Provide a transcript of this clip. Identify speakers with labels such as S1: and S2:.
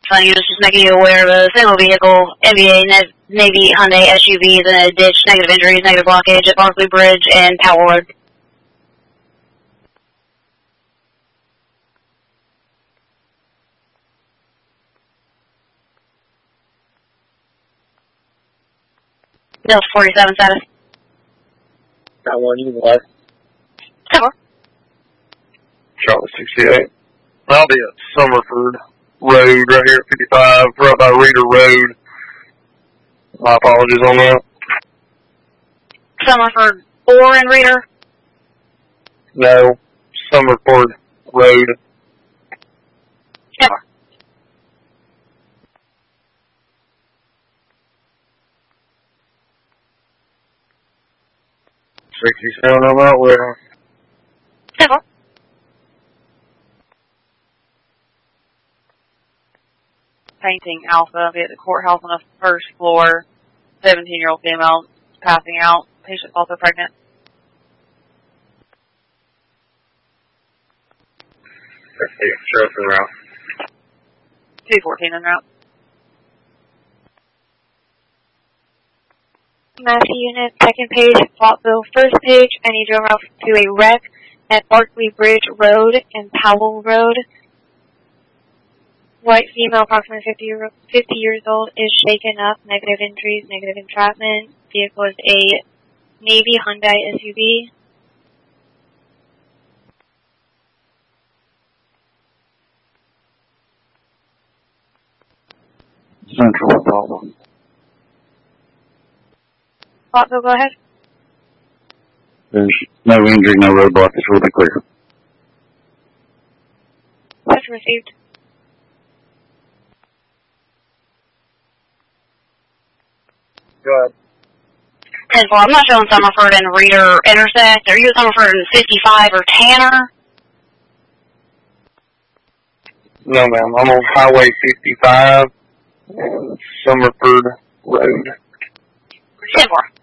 S1: Fund units just making you aware of a single vehicle MVA Navy Hyundai SUV is in a ditch, negative injuries, negative blockage at Barkley Bridge and Powell Road. Delta 47 status.
S2: Got one, you what?
S1: Cover.
S2: Charlotte 68. I'll be at Summerford Road right here at 55, right by Reader Road. My apologies on that.
S1: Summerford or in Reader?
S2: No, Summerford Road.
S1: Cover.
S2: $67 on that way.
S1: Cover.
S3: Painting Alpha, be at the courthouse on the first floor. 17-year-old female passing out. Patient's also pregnant.
S2: 50, en route.
S3: 214 en route.
S4: Matthew Unit, second page, Plottville, first page. I need to route to a wreck at Barkley Bridge Road and Powell Road. White female, approximately 50 years old, is shaken up. Negative injuries, negative entrapment. Vehicle is a Navy Hyundai SUV.
S2: Central problem.
S4: Plottville, go ahead.
S2: There's no injury, no roadblock. It's really clear.
S4: That's received.
S2: Go ahead.
S1: 10-4, I'm not showing Summerford and Reader intersect. Are you at Summerford and 55 or Tanner?
S2: No, ma'am. I'm on Highway 55, Summerford Road.
S1: 10-4.